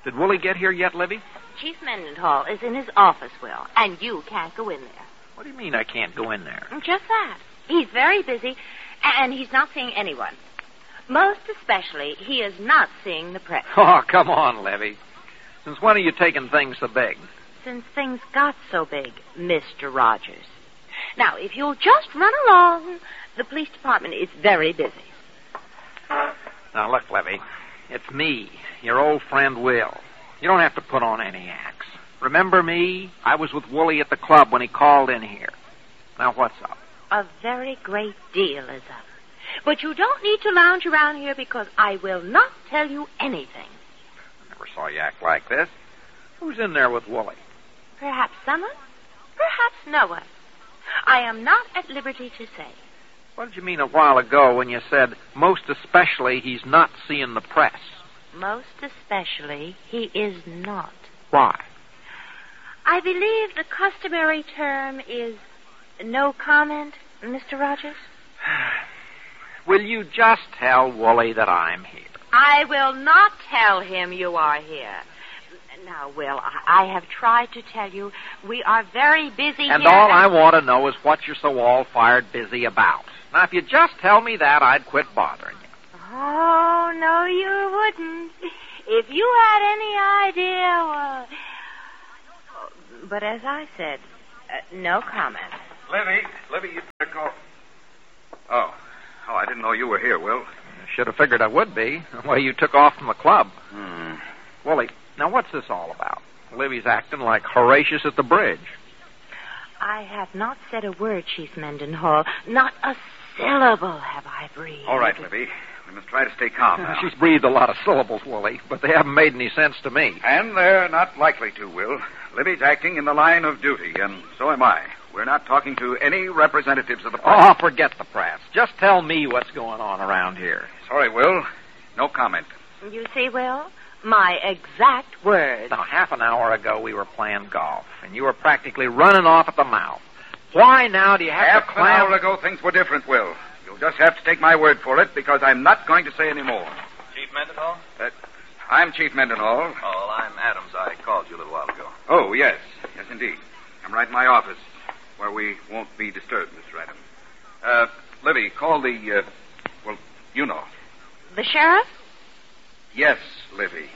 Did Wooly get here yet, Libby? Chief Mendenhall is in his office, Will, and you can't go in there. What do you mean I can't go in there? Just that. He's very busy, and he's not seeing anyone. Most especially, he is not seeing the press. Oh, come on, Libby. Since when are you taking things so big? Since things got so big, Mr. Rogers. Now, if you'll just run along, the police department is very busy. Now, look, Libby, it's me, your old friend Will. You don't have to put on any acts. Remember me? I was with Wooly at the club when he called in here. Now, what's up? A very great deal is up. But you don't need to lounge around here because I will not tell you anything. I never saw you act like this. Who's in there with Wooly? Perhaps someone, perhaps no one. I am not at liberty to say. What did you mean a while ago when you said, most especially, he's not seeing the press? Most especially, he is not. Why? I believe the customary term is no comment, Mr. Rogers. Will you just tell Wooly that I'm here? I will not tell him you are here. Now, Will, I have tried to tell you we are very busy and here. All I want to know is what you're so all-fired busy about. Now, if you just tell me that, I'd quit bothering you. Oh, no, you wouldn't. If you had any idea, well... But as I said, no comment. Libby, you better call... Oh, I didn't know you were here, Will. Should have figured I would be, the way you took off from the club. Wooly, now what's this all about? Libby's acting like Horatius at the bridge. I have not said a word, Chief Mendenhall. Not a syllable have I breathed. All right, Libby. We must try to stay calm now. She's breathed a lot of syllables, Wooly, but they haven't made any sense to me. And they're not likely to, Will. Libby's acting in the line of duty, and so am I. We're not talking to any representatives of the press. Oh, forget the press. Just tell me what's going on around here. Sorry, Will. No comment. You see, Will? My exact words. Now, half an hour ago, we were playing golf, and you were practically running off at the mouth. Why now do you have to clam... Half an hour ago, things were different, Will. You'll just have to take my word for it, because I'm not going to say any more. Chief Mendenhall? I'm Chief Mendenhall. Oh, well, I'm Adams. I called you a little while ago. Oh, yes. Yes, indeed. I'm right in my office, where we won't be disturbed, Mr. Adams. Libby, call the, well, you know. The sheriff? Yes, Libby.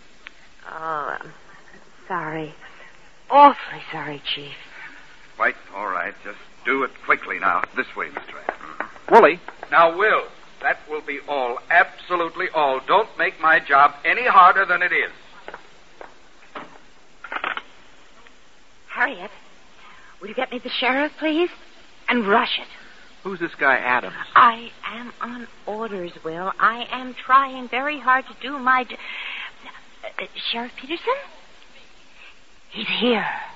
Oh, sorry. Awfully sorry, Chief. Quite all right. Just do it quickly now. This way, Mr. Adams. Wooly. Now, Will, that will be all. Absolutely all. Don't make my job any harder than it is. Harriet, will you get me the sheriff, please? And rush it. Who's this guy, Adams? I am on orders, Will. I am trying very hard to do my... Sheriff Peterson? He's here.